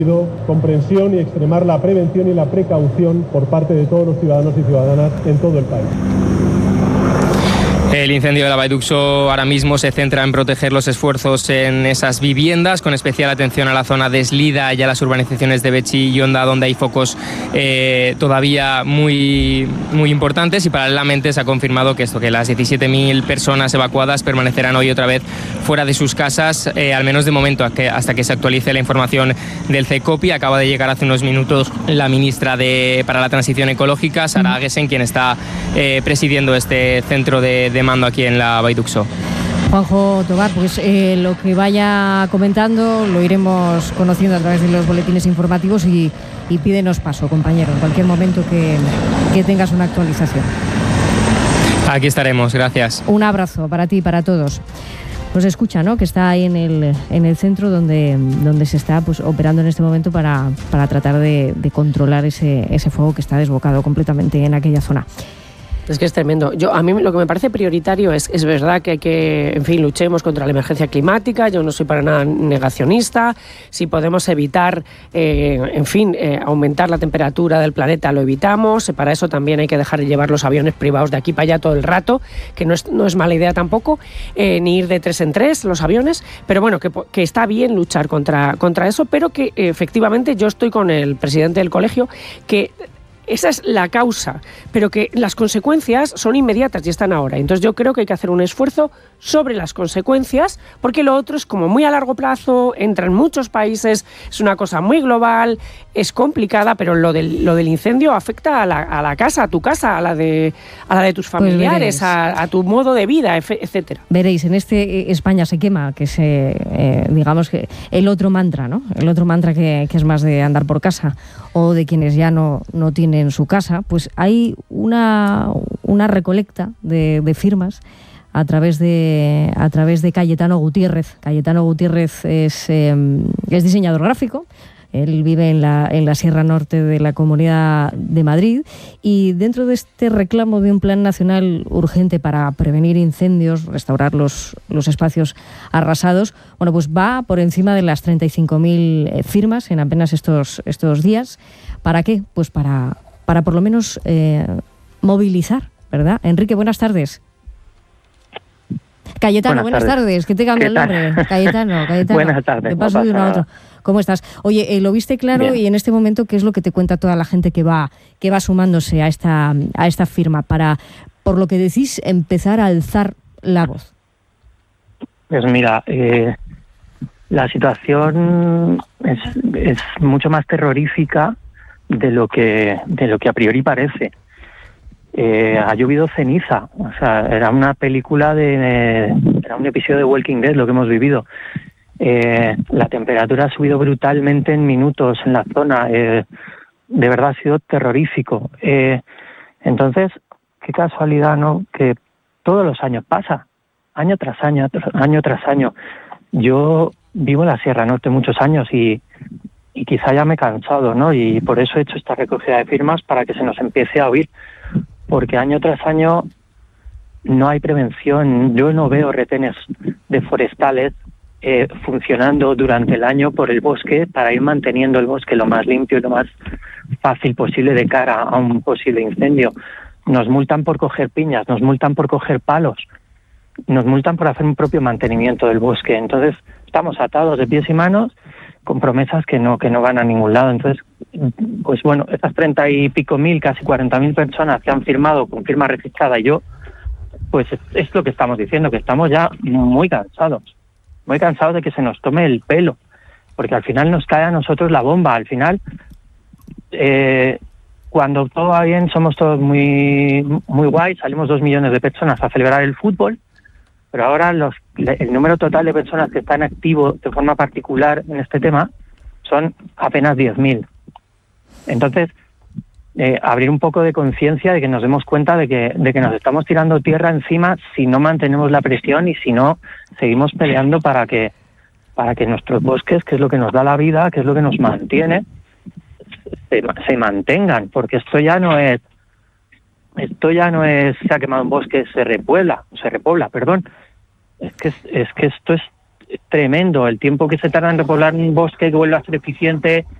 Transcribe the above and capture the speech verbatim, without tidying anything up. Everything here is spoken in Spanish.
comprensión y extremar la prevención y la precaución por parte de todos los ciudadanos y ciudadanas en todo el país. El incendio de la Vall d'Uixó ahora mismo se centra en proteger los esfuerzos en esas viviendas, con especial atención a la zona de Eslida y a las urbanizaciones de Betxí y Onda, donde hay focos eh, todavía muy, muy importantes, y paralelamente se ha confirmado que esto, que las diecisiete mil personas evacuadas permanecerán hoy otra vez fuera de sus casas, eh, al menos de momento, hasta que se actualice la información del CECOPI. Acaba de llegar hace unos minutos la ministra de, para la Transición Ecológica, Sara Agesen, quien está eh, presidiendo este centro de, de mando aquí en la Vall d'Uixó. Juanjo Tobar, pues eh, lo que vaya comentando lo iremos conociendo a través de los boletines informativos y, y pídenos paso, compañero, en cualquier momento que, que tengas una actualización. Aquí estaremos, gracias. Un abrazo para ti y para todos. Pues escucha, ¿no?, que está ahí en el, en el centro donde, donde se está pues operando en este momento para, para tratar de, de controlar ese, ese fuego que está desbocado completamente en aquella zona. Es que es tremendo. Yo, a mí lo que me parece prioritario es, es verdad que hay que, en fin, luchemos contra la emergencia climática. Yo no soy para nada negacionista. Si podemos evitar, eh, en fin, eh, aumentar la temperatura del planeta, lo evitamos. Para eso también hay que dejar de llevar los aviones privados de aquí para allá todo el rato, que no es, no es mala idea tampoco, eh, ni ir de tres en tres los aviones. Pero bueno, que, que está bien luchar contra, contra eso, pero que eh, efectivamente yo estoy con el presidente del colegio, que esa es la causa, pero que las consecuencias son inmediatas y están ahora. Entonces yo creo que hay que hacer un esfuerzo sobre las consecuencias, porque lo otro es como muy a largo plazo, entra en muchos países, es una cosa muy global, es complicada, pero lo del, lo del incendio afecta a la, a la casa, a tu casa, a la de, a la de tus familiares, pues a, a tu modo de vida, etcétera. Veréis, en este eh, España se quema, que es, eh, digamos, que el otro mantra, ¿no? El otro mantra que, que es más de andar por casa, o de quienes ya no, no tienen su casa, pues hay una, una recolecta de, de firmas a través de a través de Cayetano Gutiérrez. Cayetano Gutiérrez es, eh, es diseñador gráfico. Él vive en la, en la Sierra Norte de la Comunidad de Madrid, y dentro de este reclamo de un plan nacional urgente para prevenir incendios, restaurar los, los espacios arrasados, bueno, pues va por encima de las treinta y cinco mil firmas en apenas estos, estos días. ¿Para qué? Pues para, para por lo menos eh, movilizar, ¿verdad? Enrique, buenas tardes. Cayetano, buenas, buenas tardes. tardes. Que te cambia el nombre. Cayetano, Cayetano. Buenas tardes. Te paso no de uno a otro. ¿Cómo estás? Oye, eh, lo viste claro. Bien. Y en este momento, ¿qué es lo que te cuenta toda la gente que va que va sumándose a esta a esta firma para, por lo que decís, empezar a alzar la voz? Pues mira, eh, la situación es, es mucho más terrorífica de lo que de lo que a priori parece. Eh, ha llovido ceniza, o sea, era una película de, era un episodio de Walking Dead lo que hemos vivido. Eh, la temperatura ha subido brutalmente en minutos en la zona, eh, de verdad ha sido terrorífico. Eh, entonces, qué casualidad, ¿no?, que todos los años pasa, año tras año, año tras año. Yo vivo en la Sierra Norte muchos años y, y quizá ya me he cansado, ¿no? Y por eso he hecho esta recogida de firmas para que se nos empiece a oír. Porque año tras año no hay prevención. Yo no veo retenes de forestales eh, funcionando durante el año por el bosque para ir manteniendo el bosque lo más limpio y lo más fácil posible de cara a un posible incendio. Nos multan por coger piñas, nos multan por coger palos, nos multan por hacer un propio mantenimiento del bosque. Entonces estamos atados de pies y manos con promesas que no que no van a ningún lado. Entonces, pues bueno, esas treinta y pico mil, casi cuarenta mil personas que han firmado con firma registrada y yo, pues es, es lo que estamos diciendo, que estamos ya muy cansados, muy cansados de que se nos tome el pelo, porque al final nos cae a nosotros la bomba. Al final, eh, cuando todo va bien, somos todos muy, muy guay, salimos dos millones de personas a celebrar el fútbol, pero ahora los, el número total de personas que están activos de forma particular en este tema son apenas diez mil. Entonces, eh, abrir un poco de conciencia de que nos demos cuenta de que, de que nos estamos tirando tierra encima si no mantenemos la presión y si no seguimos peleando para que, para que nuestros bosques, que es lo que nos da la vida, que es lo que nos mantiene, se, se mantengan, porque esto ya no es esto ya no es se ha quemado un bosque, se repuebla, se repobla, perdón. Es que es que esto es tremendo. El tiempo que se tarda en repoblar un bosque que vuelve a ser eficiente